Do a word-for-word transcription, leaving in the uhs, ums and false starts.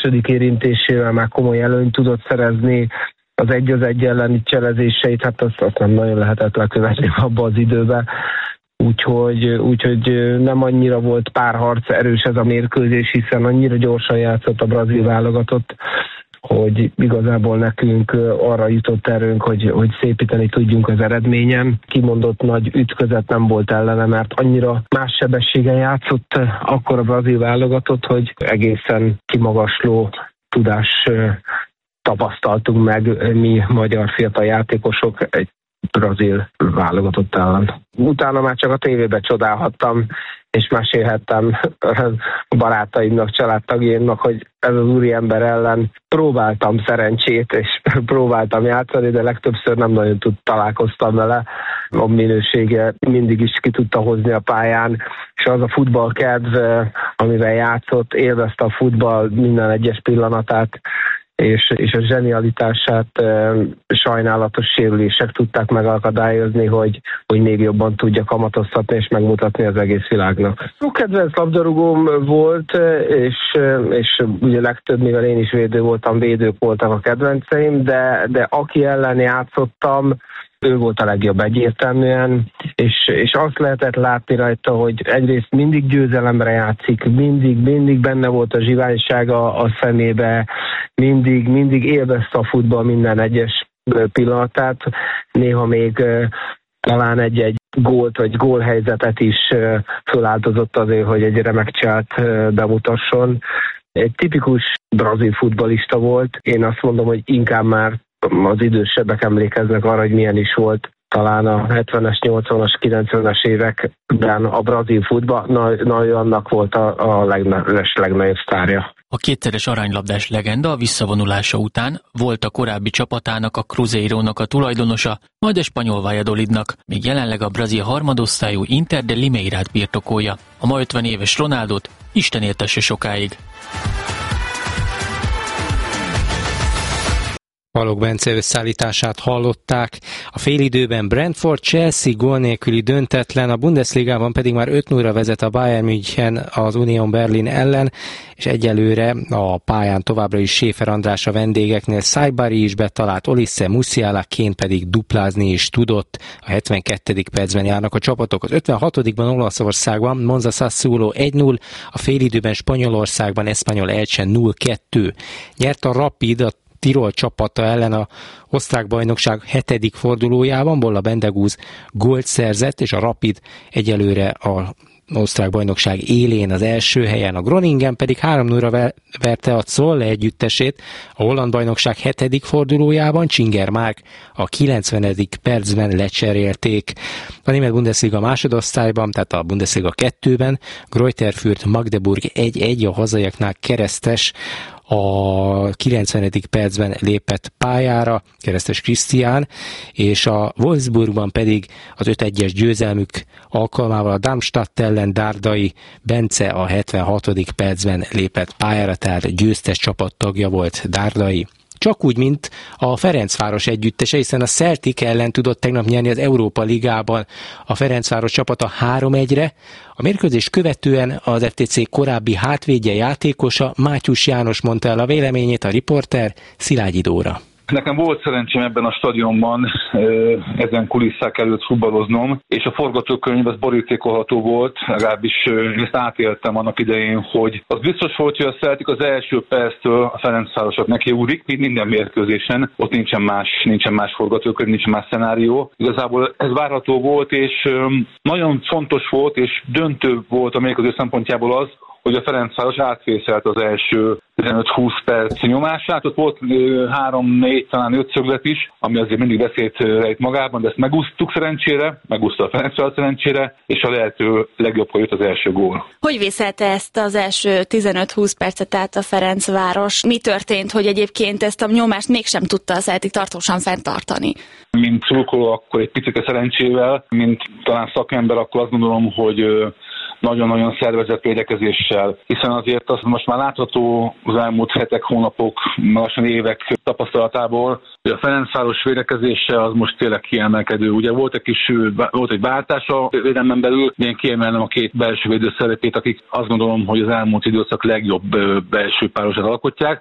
második érintésével már komoly előnyt tudott szerezni, az egy az egy elleni cselezéseit, hát azt, azt nem nagyon lehetett lekövetni abba az időben. Úgyhogy, úgyhogy nem annyira volt párharc erős ez a mérkőzés, hiszen annyira gyorsan játszott a brazil válogatott, hogy igazából nekünk arra jutott erőnk, hogy, hogy szépíteni tudjunk az eredményen. Kimondott nagy ütközet nem volt ellene, mert annyira más sebességen játszott akkor a brazil válogatott, hogy egészen kimagasló tudás tapasztaltunk meg mi magyar fiatal játékosok egy brazil válogatott ellen. Utána már csak a tévében csodálhattam, és mesélhettem a barátaimnak, családtagjaimnak, hogy ez az úriember ellen próbáltam szerencsét, és próbáltam játszani, de legtöbbször nem nagyon tud találkoztam vele. A minősége mindig is ki tudta hozni a pályán, és az a futballkedv, amivel játszott, élvezte a futball minden egyes pillanatát, és, és a zsenialitását e, sajnálatos sérülések tudták megakadályozni, hogy, hogy még jobban tudja kamatoztatni és megmutatni az egész világnak. Jó kedvenc labdarúgóm volt, és, és ugye legtöbb, mivel én is védő voltam, védők voltak a kedvenceim, de, de aki ellen játszottam, ő volt a legjobb egyértelműen, és, és azt lehetett látni rajta, hogy egyrészt mindig győzelemre játszik, mindig, mindig benne volt a zsiványsága a szemébe, mindig, mindig élvezte a futball minden egyes pillanatát, néha még talán egy-egy gólt vagy gólhelyzetet is föláldozott azért, hogy egy remek cselt bemutasson. Egy tipikus brazil futballista volt, én azt mondom, hogy inkább már az idősebbek emlékeznek arra, hogy milyen is volt talán a hetvenes, nyolcvanas, kilencvenes években a brazil futball, Nagy annak volt a, a legnagyobb, legnagyobb sztárja. A kétszeres aranylabdás legenda a visszavonulása után volt a korábbi csapatának, a Cruzeirónak a tulajdonosa, majd a spanyol Valladolidnak, még jelenleg a brazil harmadosztályú Inter de Limeirát birtokolja. A ma ötven éves Ronaldot Isten éltesse sokáig. Balogh Bence összeállítását hallották. A félidőben Brentford-Chelsea gól nélküli döntetlen, a Bundesligában pedig már öt nullra vezet a Bayern München az Union Berlin ellen, és egyelőre a pályán továbbra is Schäfer András a vendégeknél, Saibari is betalált, Olise, Musiala, Kane pedig duplázni is tudott. A hetvenkettedik percben járnak a csapatok. Az ötvenhatodikban Olaszországban Monza Sassuolo egy null, a félidőben Spanyolországban Espanyol Elche nulla kettő. Nyert a Rapid, a Tirol csapata ellen a osztrák bajnokság hetedik fordulójában, Bolla Bendegúz gólt szerzett, és a Rapid egyelőre a osztrák bajnokság élén az első helyen, a Groningen pedig három nullra verte a Zwolle együttesét a holland bajnokság hetedik fordulójában, Csinger Márk a kilencvenedik percben lecserélték. A német Bundesliga másodosztályban, tehát a Bundesliga kettőben Greuther Fürth Magdeburg egy egy, a hazaiaknál Keresztes a kilencvenedik percben lépett pályára, Keresztes Krisztián, és a Wolfsburgban pedig az öt egyes győzelmük alkalmával a Darmstadt ellen Dárdai Bence a hetvenhatodik percben lépett pályára, tehát győztes csapattagja volt Dárdai. Csak úgy, mint a Ferencváros együttese, hiszen a Celtic ellen tudott tegnap nyerni az Európa Ligában a Ferencváros csapata három egyre. A mérkőzés követően az ef té cé korábbi hátvédje, játékosa Mátyus János mondta el a véleményét, a riporter Szilágyi Dóra. Nekem volt szerencsém ebben a stadionban ezen kulisszák előtt futballoznom, és a forgatókönyv az borítékolható volt, legalábbis ezt átéltem annak idején, hogy az biztos volt, hogy a Celtic az első perctől a Ferencvárosat nekiúrik, mint minden mérkőzésen, ott nincsen más, nincsen más forgatókönyv, nincsen más szenárió. Igazából ez várható volt, és nagyon fontos volt, és döntő volt a mérkőzés szempontjából az, hogy a Ferencváros átvészelt az első tizenöt-húsz perc nyomását. Ott volt három-négy, talán öt szöglet is, ami azért mindig veszélyt rejt magában, de ezt megúsztuk szerencsére, megúszta a Ferencváros szerencsére, és a lehető legjobbkor jött az első gól. Hogy vészelte ezt az első tizenöt-húsz percet át a Ferencváros? Mi történt, hogy egyébként ezt a nyomást mégsem tudta a Celtic tartósan fenntartani? Mint szurkoló akkor egy picit szerencsével, mint talán szakember, akkor azt gondolom, hogy nagyon-nagyon szervezett védekezéssel, hiszen azért az most már látható az elmúlt hetek, hónapok, lassan évek tapasztalatából, hogy a Ferencváros védekezése az most tényleg kiemelkedő. Ugye volt egy kis, volt egy váltás a védelmen belül, én kiemelnem a két belső védő szerepét, akik azt gondolom, hogy az elmúlt időszak legjobb belső párosát alkotják.